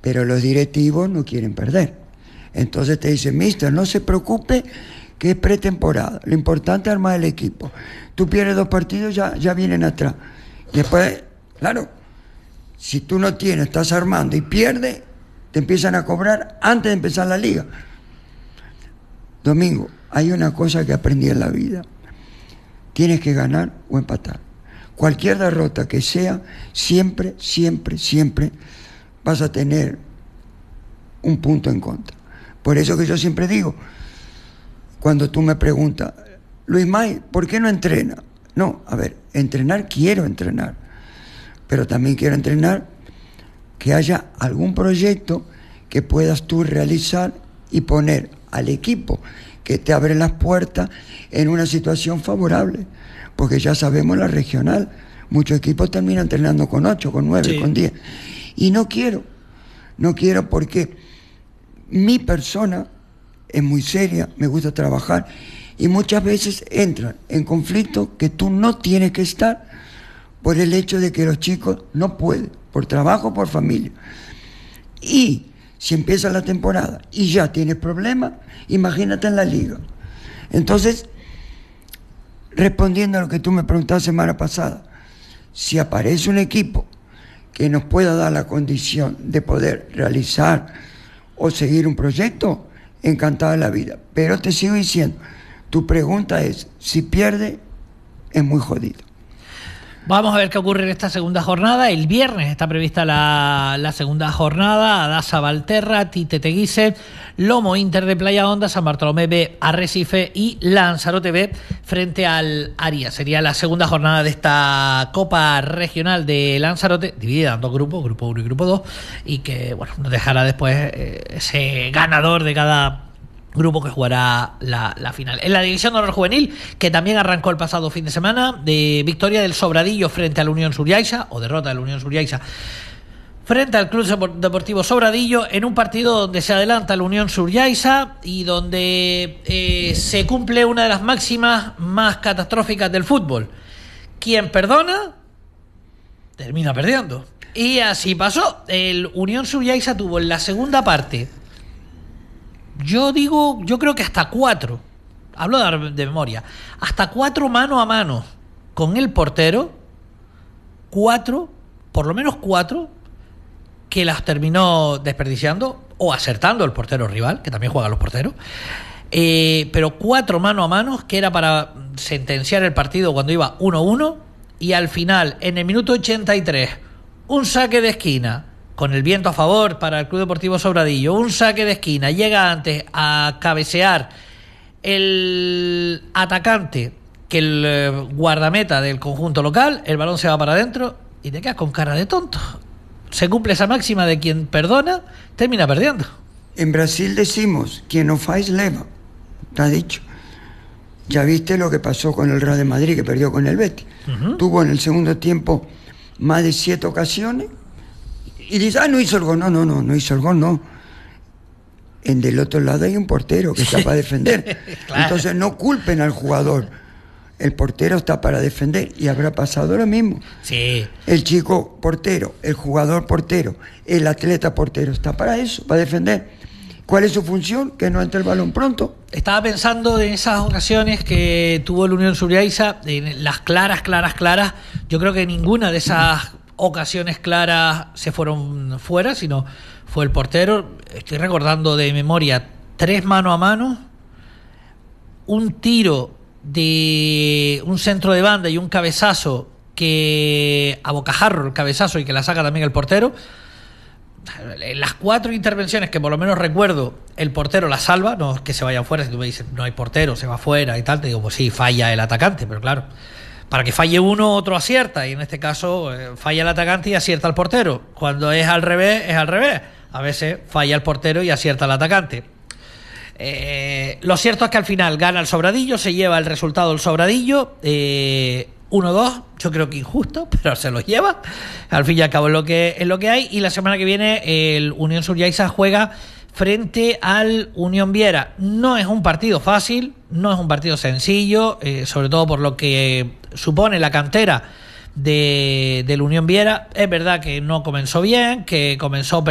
pero los directivos no quieren perder. Entonces te dicen, mister, no se preocupe que es pretemporada, lo importante es armar el equipo. Tú pierdes 2 partidos, ya vienen atrás. Y después, claro, si tú no tienes, estás armando y pierdes, te empiezan a cobrar antes de empezar la liga. Domingo, hay una cosa que aprendí en la vida. Tienes que ganar o empatar. Cualquier derrota que sea, siempre vas a tener un punto en contra. Por eso que yo siempre digo, cuando tú me preguntas, Luis May, ¿por qué no entrena? No, a ver, quiero entrenar, pero también quiero entrenar que haya algún proyecto que puedas tú realizar y poner al equipo que te abre las puertas en una situación favorable, porque ya sabemos la regional, muchos equipos terminan entrenando con 8, con 9, sí, con 10, y no quiero porque mi persona es muy seria, me gusta trabajar, y muchas veces entran en conflictos que tú no tienes que estar por el hecho de que los chicos no pueden, por trabajo, por familia. Y si empieza la temporada y ya tienes problemas, imagínate en la liga. Entonces, respondiendo a lo que tú me preguntaste la semana pasada, si aparece un equipo que nos pueda dar la condición de poder realizar o seguir un proyecto, encantado de la vida. Pero te sigo diciendo, tu pregunta es, si pierde, es muy jodido. Vamos a ver qué ocurre en esta segunda jornada. El viernes está prevista la segunda jornada. Adasa Valterra, Tite Teguise, Lomo Inter de Playa Honda, San Bartolomé B Arrecife y Lanzarote B frente al Arias. Sería la segunda jornada de esta Copa Regional de Lanzarote, dividida en 2 grupos, grupo 1 y grupo 2, y que bueno, nos dejará después ese ganador de cada grupo que jugará la final. En la División de Honor Juvenil, que también arrancó el pasado fin de semana, de victoria del Sobradillo frente a la Unión Suriaiza, o derrota de la Unión Suriaiza frente al Club Deportivo Sobradillo, en un partido donde se adelanta la Unión Suriaiza y donde se cumple una de las máximas más catastróficas del fútbol: quien perdona termina perdiendo. Y así pasó. El Unión Suriaiza tuvo en la segunda parte, yo creo que hasta 4, hablo de memoria, hasta 4 mano a mano con el portero, 4, por lo menos 4, que las terminó desperdiciando o acertando el portero rival, que también juega los porteros, pero 4 mano a mano que era para sentenciar el partido cuando iba 1-1, y al final, en el minuto 83, un saque de esquina, con el viento a favor para el Club Deportivo Sobradillo, un saque de esquina, llega antes a cabecear el atacante que el guardameta del conjunto local, el balón se va para adentro y te quedas con cara de tonto. Se cumple esa máxima de quien perdona, termina perdiendo. En Brasil decimos, quien no faz leva, está dicho. Ya viste lo que pasó con el Real de Madrid, que perdió con el Betis. Uh-huh. Tuvo en el segundo tiempo más de 7 ocasiones, y dice, no hizo el gol. No hizo el gol, no. Del otro lado hay un portero que está para defender. Claro. Entonces no culpen al jugador. El portero está para defender, y habrá pasado lo mismo. Sí. El chico portero, el jugador portero, el atleta portero está para eso, para defender. ¿Cuál es su función? Que no entre el balón pronto. Estaba pensando en esas ocasiones que tuvo el Unión Suriaiza, en las claras. Yo creo que ninguna de esas ocasiones claras se fueron fuera, sino fue el portero. Estoy recordando de memoria 3 mano a mano, un tiro de un centro de banda y un cabezazo que a bocajarro el cabezazo y que la saca también el portero. En las 4 intervenciones que por lo menos recuerdo, el portero la salva, no es que se vayan fuera. Si tú me dices no hay portero, se va fuera y tal, te digo, pues sí, falla el atacante, pero claro, para que falle uno, otro acierta, y en este caso falla el atacante y acierta el portero. Cuando es al revés, es al revés. A veces falla el portero y acierta el atacante. Lo cierto es que al final gana el Sobradillo, se lleva el resultado el Sobradillo, 1-2, yo creo que injusto, pero se lo lleva. Al fin y al cabo es lo que hay. Y la semana que viene el Unión Suriaiza juega frente al Unión Viera. No es un partido fácil, no es un partido sencillo, sobre todo por lo que supone la cantera del Unión Viera. Es verdad que no comenzó bien, que comenzó